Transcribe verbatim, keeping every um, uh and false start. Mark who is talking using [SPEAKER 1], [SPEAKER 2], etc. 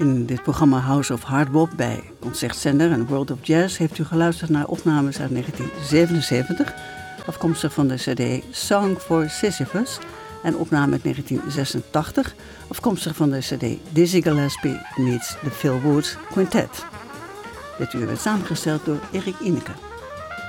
[SPEAKER 1] In dit programma House of Hardbop bij Concertzender en World of Jazz heeft u geluisterd naar opnames uit negentien zevenenzeventig, afkomstig van de cd Song for Sisyphus, en opname uit negentien zesentachtig, afkomstig van de cd Dizzy Gillespie meets the Phil Woods Quintet. Dit uur werd samengesteld door Erik Ineke.